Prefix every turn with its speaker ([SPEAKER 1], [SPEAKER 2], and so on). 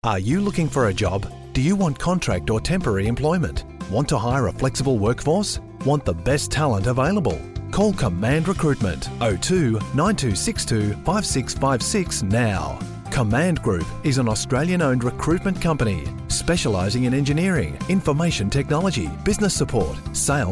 [SPEAKER 1] Are you looking for a job? Do you want contract or temporary employment? Want to hire a flexible workforce? Want the best talent available? Call Command Recruitment 02 9262 5656 now. Command Group is an Australian-owned recruitment company specialising in engineering, information technology, business support, sales